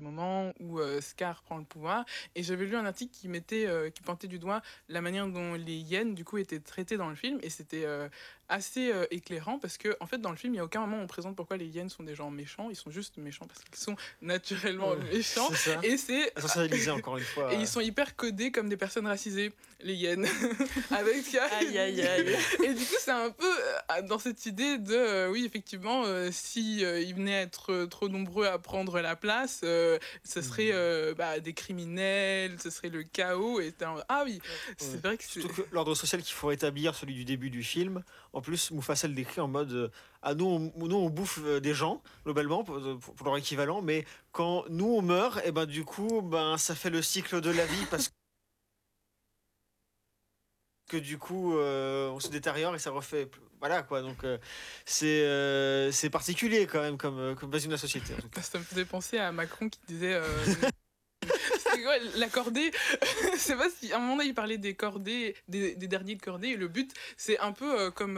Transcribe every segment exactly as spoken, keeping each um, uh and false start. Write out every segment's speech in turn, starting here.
moment où euh, Scar prend le pouvoir. Et j'avais lu un article qui mettait, euh, qui pointait du doigt la manière dont les hyènes, du coup, étaient traitées dans le film. Et c'était euh, assez euh, éclairant parce que, en fait, dans le film, il n'y a aucun moment où on présente pourquoi les hyènes sont des gens méchants. Ils sont juste méchants parce qu'ils sont naturellement Ouais, méchants. c'est ça. Et c'est. Essentialisé encore une fois. Et ils sont hyper codés comme des personnes racisées, les hyènes. Avec Aïe, aïe, aïe. Et du coup, c'est un peu euh, dans cette idée de, euh, oui, effectivement, euh, si euh, ils venaient à être euh, trop nombreux à prendre la place, euh, ce serait euh, bah, des criminels, ce serait le chaos. Et un... Ah oui, c'est Ouais. vrai que c'est... Surtout que l'ordre social qu'il faut rétablir, celui du début du film, en plus, Mufasa le décrit en mode euh, ah, nous, on, nous, on bouffe euh, des gens, globalement, pour, pour- pour leur équivalent, mais quand nous, on meurt, et ben, du coup, ben, ça fait le cycle de la vie parce que du coup, euh, on se détériore et ça refait. Voilà quoi, donc euh, c'est euh, c'est particulier quand même comme, euh, comme vision de la société en tout cas. Ça me faisait penser à Macron qui disait... Euh... C'est quoi, la cordée? C'est pas si à un moment donné il parlait des cordées, des, des derniers de cordée, et le but c'est un peu euh, comme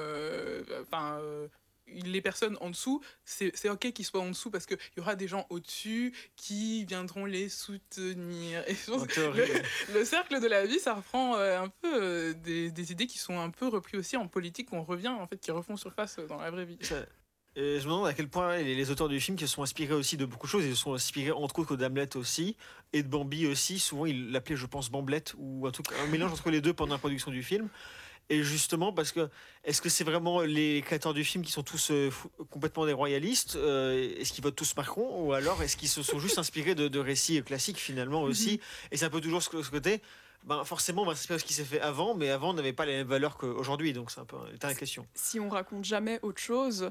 enfin euh, euh, les personnes en dessous, c'est c'est ok qu'ils soient en dessous parce qu'il y aura des gens au-dessus qui viendront les soutenir. Et je pense En que théorie, ouais. le, le cercle de la vie, ça reprend euh, un peu euh, des, des idées qui sont un peu reprises aussi en politique, où on revient en fait, qui refont surface dans la vraie vie. Ça- Et je me demande à quel point les, les auteurs du film qui se sont inspirés aussi de beaucoup de choses, ils se sont inspirés entre autres d'Hamlet aussi, et de Bambi aussi, souvent ils l'appelaient je pense Bamblette, ou un truc, un mélange entre les deux pendant la production du film. Et justement parce que, est-ce que c'est vraiment les créateurs du film qui sont tous euh, fou- complètement des royalistes, euh, est-ce qu'ils votent tous Macron, ou alors est-ce qu'ils se sont juste inspirés de, de récits classiques finalement aussi, et c'est un peu toujours ce, ce côté, ben forcément on va s'inspirer de ce qui s'est fait avant, mais avant on n'avait pas les mêmes valeurs qu'aujourd'hui, donc c'est un peu l'état la question. Si on raconte jamais autre chose,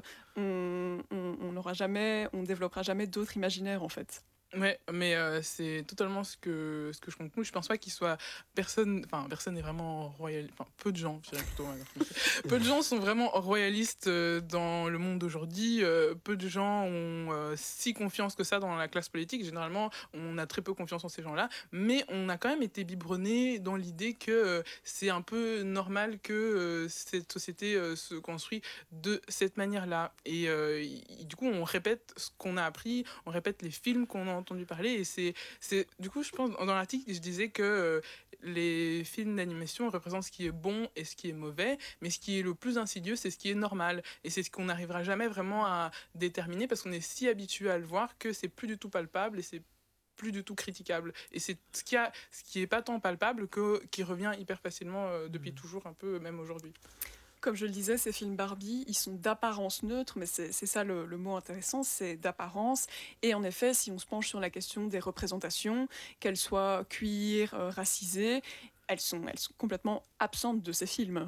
on on- on n'aura jamais, on développera jamais d'autres imaginaires en fait. Ouais, mais euh, c'est totalement ce que, ce que je conclue. Je pense pas qu'il soit personne, enfin personne n'est vraiment royal, enfin peu de gens, je dirais plutôt. Ouais, peu de gens sont vraiment royalistes euh, dans le monde d'aujourd'hui. Euh, peu de gens ont euh, si confiance que ça dans la classe politique. Généralement, on a très peu confiance en ces gens-là, mais on a quand même été biberonné dans l'idée que euh, c'est un peu normal que euh, cette société euh, se construit de cette manière-là. Et euh, y- du coup, on répète ce qu'on a appris, on répète les films qu'on a entendu parler. Et c'est, c'est du coup, je pense, dans l'article, je disais que euh, les films d'animation représentent ce qui est bon et ce qui est mauvais, mais ce qui est le plus insidieux, c'est ce qui est normal. Et c'est ce qu'on n'arrivera jamais vraiment à déterminer parce qu'on est si habitué à le voir que c'est plus du tout palpable et c'est plus du tout critiquable. Et c'est ce qui a, ce qui est pas tant palpable que qui revient hyper facilement euh, depuis Mhm. toujours, un peu même aujourd'hui. Comme je le disais, ces films Barbie, ils sont d'apparence neutre, mais c'est c'est ça le, le mot intéressant, c'est d'apparence. Et en effet, si on se penche sur la question des représentations, qu'elles soient queer, euh, racisées, elles sont, elles sont complètement absentes de ces films.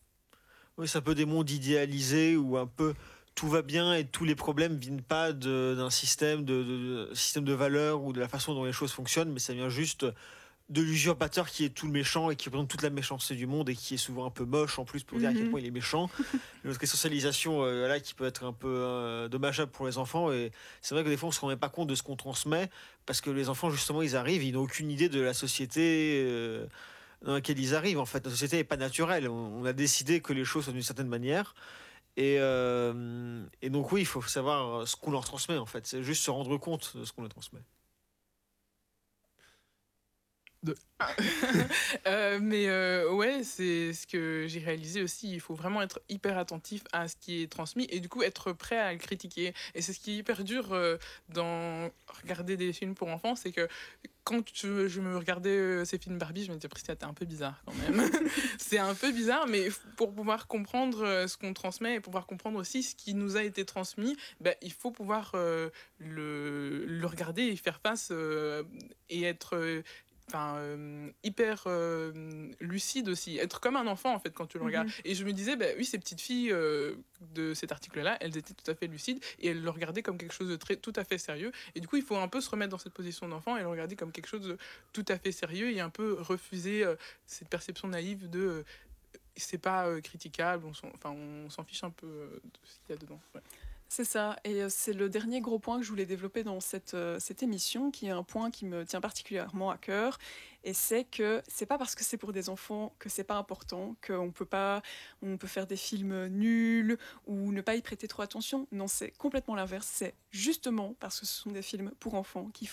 Oui, c'est un peu des mondes idéalisés où un peu tout va bien et tous les problèmes viennent pas de- d'un système de, de- de- système de valeurs ou de la façon dont les choses fonctionnent, mais ça vient juste de l'usurpateur qui est tout le méchant et qui représente toute la méchanceté du monde et qui est souvent un peu moche en plus pour dire à quel Mhm. point il est méchant. Notre essentialisation euh, là qui peut être un peu euh, dommageable pour les enfants, et c'est vrai que des fois on se rend même pas compte de ce qu'on transmet parce que les enfants justement ils arrivent, ils n'ont aucune idée de la société euh, dans laquelle ils arrivent. En fait, la société n'est pas naturelle. On, on a décidé que les choses sont d'une certaine manière. Et, euh, et donc oui, il faut savoir ce qu'on leur transmet en fait. C'est juste se rendre compte de ce qu'on leur transmet. Euh, mais euh, ouais, c'est ce que j'ai réalisé aussi. Il faut vraiment être hyper attentif à ce qui est transmis et du coup être prêt à le critiquer. Et c'est ce qui est hyper dur euh, dans regarder des films pour enfants, c'est que quand je, je me regardais euh, ces films Barbie, je me disais, Priscilla, t'es un peu bizarre quand même. C'est un peu bizarre, mais f- pour pouvoir comprendre euh, ce qu'on transmet et pouvoir comprendre aussi ce qui nous a été transmis, ben, il faut pouvoir euh, le, le regarder et y faire face euh, et être euh, enfin, euh, hyper euh, lucide aussi, être comme un enfant en fait quand tu le regardes. Mhm. Et je me disais, bah, oui, ces petites filles euh, de cet article-là, elles étaient tout à fait lucides et elles le regardaient comme quelque chose de très, tout à fait sérieux. Et du coup, il faut un peu se remettre dans cette position d'enfant et le regarder comme quelque chose de tout à fait sérieux et un peu refuser euh, cette perception naïve de euh, c'est pas euh, critiquable, on s'en, enfin, on s'en fiche un peu euh, de ce qu'il y a dedans. Ouais. C'est ça, et euh, c'est le dernier gros point que je voulais développer dans cette, euh, cette émission, qui est un point qui me tient particulièrement à cœur, et c'est que c'est pas parce que c'est pour des enfants que c'est pas important, qu'on peut pas, on peut faire des films nuls ou ne pas y prêter trop attention. Non, c'est complètement l'inverse. C'est justement parce que ce sont des films pour enfants qu'il